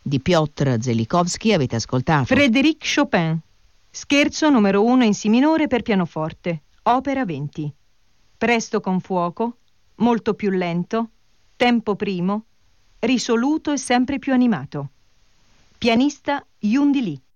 di Piotr Zelikovsky avete ascoltato Frédéric Chopin, scherzo numero 1 in si minore per pianoforte, opera 20. Presto con fuoco, molto più lento, tempo primo, risoluto e sempre più animato. Pianista Yun Di Lee.